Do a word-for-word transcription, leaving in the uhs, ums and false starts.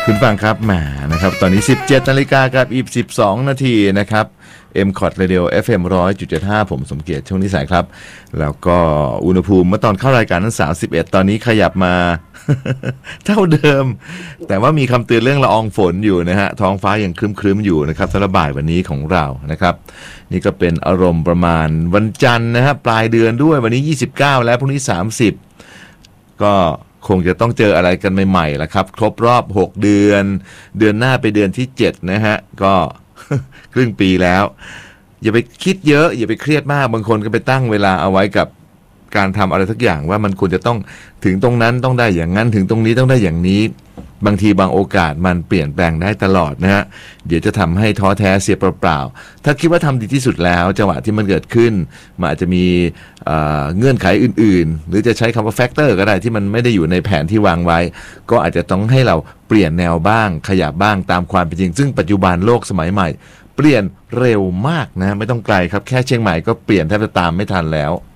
คุณฟังครับแหมนะครับตอนนี้ สิบเจ็ดนาฬิกากับอีกสิบสองนาทีนะครับ เอ็ม คอท Radio เอฟ เอ็ม หนึ่งร้อยจุดเจ็ดห้า ผมสมเกียรติช่วงนิสัยครับแล้วก็อุณหภูมิเมื่อตอนเข้ารายการนั้นสามสิบเอ็ดตอนนี้ขยับมา เท่าเดิมแต่ว่ามีคำเตือนเรื่องละอองฝนอยู่นะฮะท้องฟ้ายังครึ้มๆอยู่นะครับสำหรับบ่ายวันนี้ของเรานะครับนี่ก็เป็นอารมณ์ประมาณวันจันทร์นะฮะปลายเดือนด้วยวันนี้ยี่สิบเก้าแล้วพรุ่งนี้สามสิบก็คงจะต้องเจออะไรกันใหม่ๆละครับครบรอบหกเดือนเดือนหน้าไปเดือนที่เจ็ดนะฮะก็ ครึ่งปีแล้วอย่าไปคิดเยอะอย่าไปเครียดมากบางคนก็ไปตั้งเวลาเอาไว้กับการทำอะไรสักอย่างว่ามันควรจะต้องถึงตรงนั้นต้องได้อย่างนั้นถึงตรงนี้ต้องได้อย่างนี้บางทีบางโอกาสมันเปลี่ยนแปลงได้ตลอดนะฮะเดี๋ยวจะทำให้ท้อแท้เสียเปล่าๆถ้าคิดว่าทำดีที่สุดแล้วจังหวะที่มันเกิดขึ้นมันอาจจะมีเอ่อเงื่อนไขอื่นๆหรือจะใช้คำว่าแฟกเตอร์ก็ได้ที่มันไม่ได้อยู่ในแผนที่วางไว้ก็อาจจะต้องให้เราเปลี่ยนแนวบ้างขยับบ้างตามความเป็นจริงซึ่งปัจจุบันโลกสมัยใหม่เปลี่ยนเร็วมากนะไม่ต้องไกลครับแค่เชียงใหม่ก็เปลี่ยนแทบจะตามไม่ทันแล้ว